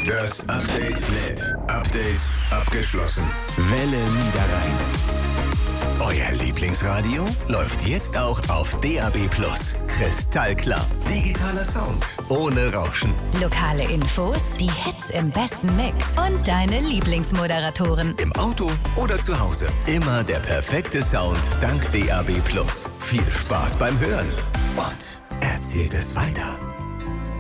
Das Update lädt. Update abgeschlossen. Welle Niederrhein. Euer Lieblingsradio läuft jetzt auch auf DAB+. Kristallklar. Digitaler Sound. Ohne Rauschen. Lokale Infos, die Hits im besten Mix und deine Lieblingsmoderatoren. Im Auto oder zu Hause. Immer der perfekte Sound dank DAB+. Viel Spaß beim Hören. Und erzählt es weiter.